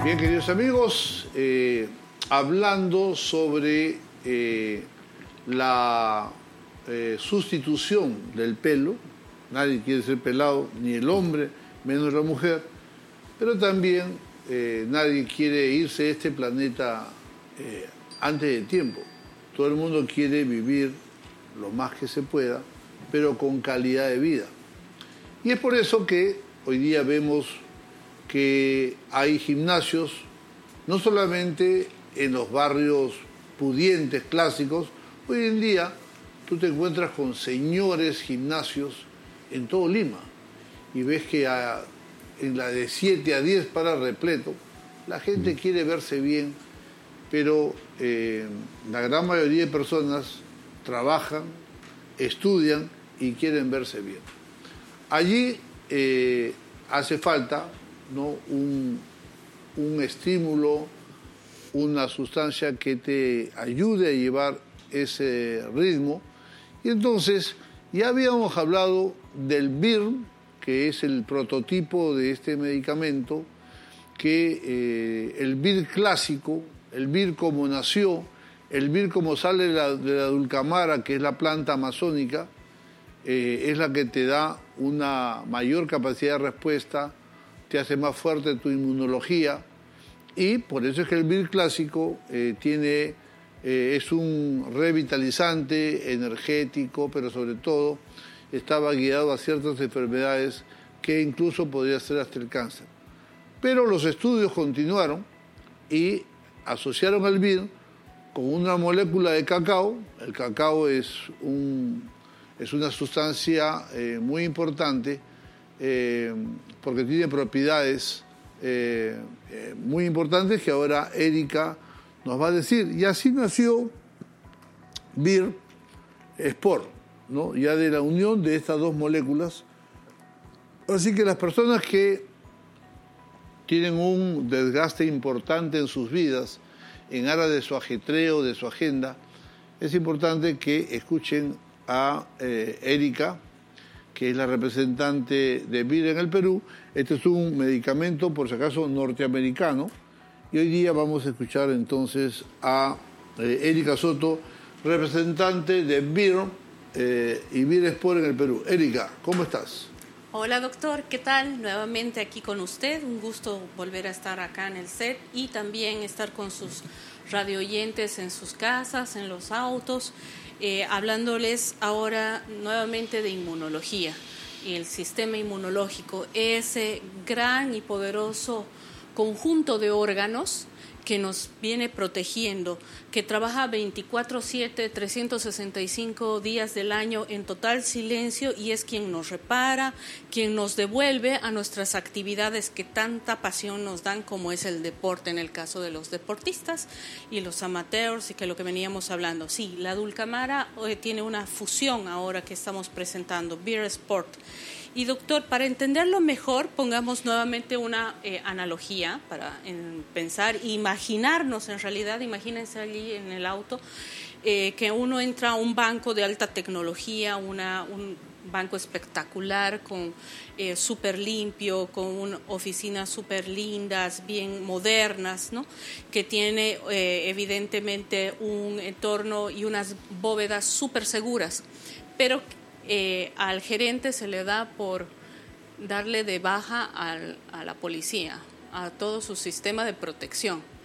Bien, queridos amigos, hablando sobre la sustitución del pelo, nadie quiere ser pelado, ni el hombre, menos la mujer, pero también nadie quiere irse de este planeta antes de tiempo. Todo el mundo quiere vivir lo más que se pueda, pero con calidad de vida. Y es por eso que hoy día vemos que hay gimnasios, no solamente en los barrios pudientes, clásicos. Hoy en día tú te encuentras con señores gimnasios en todo Lima y ves que en la de 7 a 10 para repleto, la gente quiere verse bien, pero la gran mayoría de personas trabajan, estudian y quieren verse bien. Allí hace falta, ¿no?, un estímulo, una sustancia que te ayude a llevar ese ritmo. Y entonces ya habíamos hablado del BIRM, que es el prototipo de este medicamento, que el BIR clásico, el BIR como nació, el BIR como sale de la dulcamara, que es la planta amazónica, es la que te da una mayor capacidad de respuesta, te hace más fuerte tu inmunología, y por eso es que el BIR clásico es un revitalizante, energético, pero sobre todo estaba guiado a ciertas enfermedades que incluso podría ser hasta el cáncer. Pero los estudios continuaron y asociaron el BIR con una molécula de cacao. El cacao es una sustancia muy importante porque tiene propiedades muy importantes que ahora Erika nos va a decir. Y así nació BIR Sport, ¿no?, ya de la unión de estas dos moléculas. Así que las personas que tienen un desgaste importante en sus vidas, en aras de su ajetreo, de su agenda, es importante que escuchen a Erika, que es la representante de BIR en el Perú. Este es un medicamento, por si acaso, norteamericano. Y hoy día vamos a escuchar entonces a Erika Soto, representante de BIR y BIR Sport en el Perú. Erika, ¿cómo estás? Hola doctor, ¿qué tal? Nuevamente aquí con usted, un gusto volver a estar acá en el set y también estar con sus radioyentes en sus casas, en los autos, hablándoles ahora nuevamente de inmunología y el sistema inmunológico, ese gran y poderoso conjunto de órganos que nos viene protegiendo, que trabaja 24/7, 365 días del año en total silencio y es quien nos repara, quien nos devuelve a nuestras actividades que tanta pasión nos dan, como es el deporte en el caso de los deportistas y los amateurs, y que lo que veníamos hablando. Sí, la dulcamara tiene una fusión ahora que estamos presentando, BIR Sport. Y doctor, para entenderlo mejor, pongamos nuevamente una analogía para pensar, imaginarnos en realidad, imagínense allí en el auto, que uno entra a un banco de alta tecnología, un banco espectacular, con súper limpio, con oficinas súper lindas, bien modernas, ¿no?, que tiene evidentemente un entorno y unas bóvedas súper seguras, pero al gerente se le da por darle de baja a la policía, a todo su sistema de protección.